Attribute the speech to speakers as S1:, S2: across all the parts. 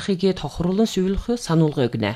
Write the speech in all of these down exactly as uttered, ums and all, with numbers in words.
S1: урахыг тохируулан сүйлэх сануулга өгнө.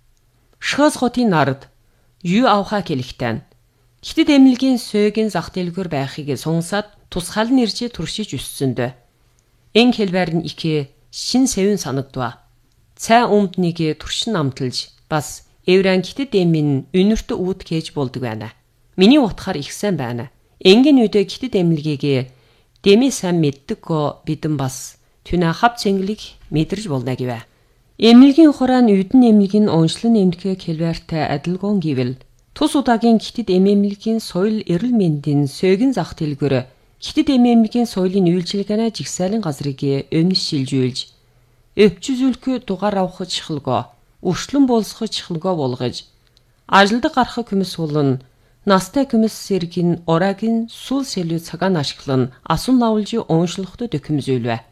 S1: Шхас хотын нард юу авахаа хэлэхтэн. Хитэд эмнэлгийн сөгийн зах дэлгүүр байхыг сонсоод тусгаал нь ирж туршиж өссөнд. Эн хэлбэр нь их шин сэвэн санагдва. Цай өмднийг туршин амталж бас эврэн хитэд эмийн өнөртө үүд кэж болдог байна. Миний утгаар их сайн байна. Энгийн үедээ хитэд эмнэлгийг дэми сайн мэддэг го бидэн бас түнэ хав цэнгэлийг мэдэрж болно гэвэ. Эмнэлгийн хураан үдэн эмнэлгийн онцлон эмнэлгээ хэлбэртэй адилгон гэвэл тус удаагийн хитэд эмнэлгийн соёл эрүүл мэндийн сөгийн зах дэлгүүр хитэд эмнэлгийн соёлын үйлчилгээний жигсаалын газрыг өмнө шилжүүлж өвчүзүүлэх дугаар авах чихлгоо өршлөн болсох чихлгоо болгож ажилд гарах хүмүүс болон настай хүмүүс сэргийн ораагийн сул сэлүү цагаан ашиглан асуун лавлж онцлохтой дөхөмзүүлвэ.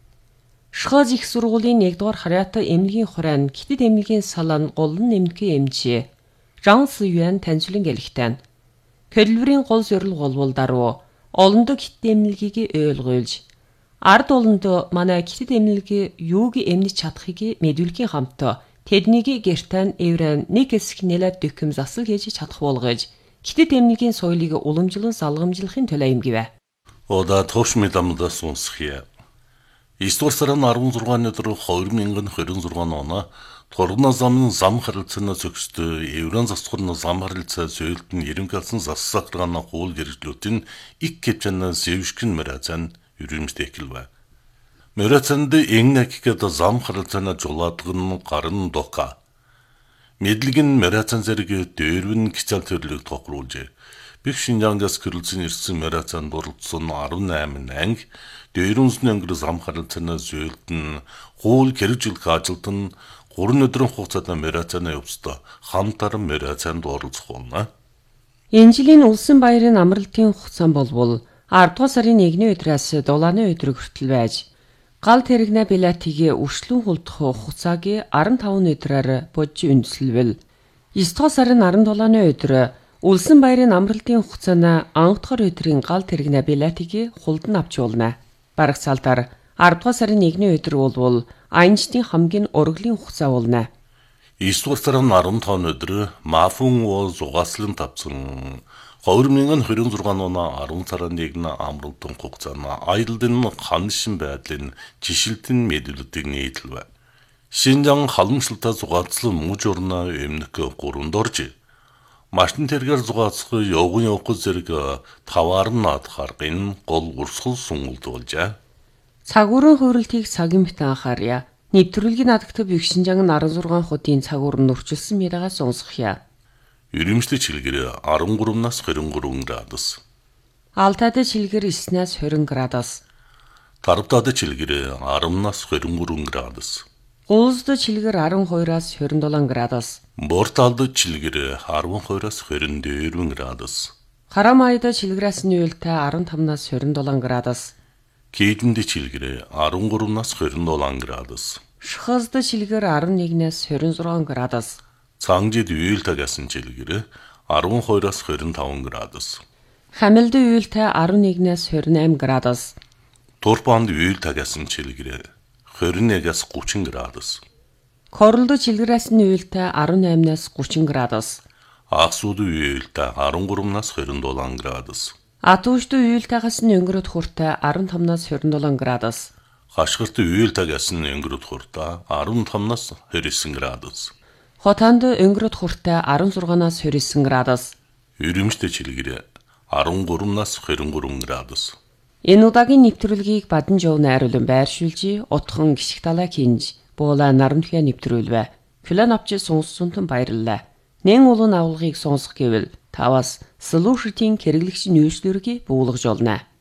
S1: Шхаз их сургуулийн нэгдүгээр харьяатай эмнэлгийн хураан хитэд эмнэлгийн салаан голн эмнэлгийн эмчи Жан Сюэн танцлын гэлхтэн. Хэлбэрийн гол зорилго болвол даруй олондоо хитэд эмнэлгийг ойлгуулж ард олондоо манай хитэд эмнэлгийн юуг эмнэж чадахыг мэдүүлгийн хамт тэднийг гэртэн эврэн нэг хэсэг нэлээд дөхөм засал хийж чадах болгож хитэд эмнэлгийн соёлыг уламжлан салгамжлахын төлөө юм гэвэ.
S2: Ода товш медамдаа сонсхия. Эсвэр сарын арван зургааны өдөр хоёр мянган хорин зургааны оноо Торгона замын зам харилцааны зөкстө еврон засгын зам харилцаа сөйлд нь ерөнхийдсөн зассаграна хууль гэрчлүүдийн ик кэчэн сэвшгэн мэрацан юрэмстэй хэлвэ. Мэрацанд эгнэкгээд зам харилцааны жуулаадгын гарын дока. Мэдлэгэн мэрацан зэрэг дээрвэн гिचал төрлөг тохируулж Бих Шинжаангаас гэрэлцэн ирсэн мэрацанд оролцсон арван найман анги дээрүнсний ангир зам харилцааны сөйлд нь хууль гэрчлэх ажилд нь гурван өдрийн хугацаанд мэрацаны явцдаа хамтаран мэрацанд оролцох болно.
S1: Энэ жилийн улсын баярын амралтын хугацаа болвол ардугаар сарын нэгний өдрөөс дулааны өдөр хүртэл байж гал тэрэгнэ билетийг өршлөн хулдах хугацааг арван таван өдрөөр бодж үндэслэвэл есдугаар сарын арван дулааны өдөр улсын баярын амралтын хугацааны анхдугаар өдрийн гал тэрэгнэ билетийг хулдан авч болно. Бараг салдаар ардугаар сарын нэгний өдөр болвол Айнштейн хамгийн урлагийн хугацаа болно.
S2: есдугаар сарын арван таван өдөр Мафун уу зугааслан тавцсан хоёр мянган хорин зургааны оноо арван сарын нэгний амралтын хугацаанд аялалын ханшин байдлын жишилтэн мэдүүлэлтийг нийтлэв. Шинжаан халамжлалтай зугаацлан мууж орно эмнэг гурван дорж машин тэргээр зугаацах явган явах зэрэг таваар нь адхаргын гол урсгал сунгуулд болжээ.
S1: Цагуурын хууралтыг цагийн бит анхаарья. Нэвтрүүлгийн надагтав Бих Шинжаан арван зургаан хотын цагуур нь нөрчилсөн мэрэгаас сонсхия.
S2: Юрэмстэй чилгэр арван гуравнаас хорин гурван градус.
S1: Алтайд чилгэр девятнаас хорин градус.
S2: Тарвтад чилгэр арванаас хорин гурван градус.
S1: Гуулсд чилгэр арван хоёроос хорин долоон градус.
S2: Борталд чилгэр арван хоёроос хорин дөрвөн градус.
S1: Харамайд чилгэрээс нь уйлтай арван тавнаас хорин долоон градус.
S2: Кейдэнд чилгэр арван гуравнаас хорин долоон градус.
S1: Шхазд чилгэр арван нэгнээс хорин зургаан градус.
S2: Цангжид уйлтагасан чилгэр арван хоёроос хорин таван градус.
S1: Хамилд уйлтай арван нэгнээс хорин eight градус.
S2: Турпанд уйлтагасан чилгэр хорин нэгээс гучин градус.
S1: Королд чилгэрээс нь уйлтай арван eight-наас гучин градус.
S2: Аксууд уйлтай арван гуравнаас хорин долоон градус.
S1: Атуушд уйлтайгаас нь өнгөрөд хуртай арван тавнаас хорин долоон градус.
S2: Хашгирт уйлтайгаас нь өнгөрөд хуртай арван тавнаас хорин градус.
S1: Хотанд өнгөрөд хуртай арван зургаанаас хорин градус.
S2: Юрэмстэй чилгэр арван гуравнаас хорин гурван градус.
S1: Энэ удаагийн нэвтрүүлгийг Бадан Жов найруулан байршуулж, утхан гიშг талаа хинж, буула нарамтгай нэвтрүүлвэ. План авч сонссонтон баярлалаа. Нэн улуун авалгыг сонсох гэвэл таваас слушатийн хэрэглэгч нөөцлөргийг буулгаж олно.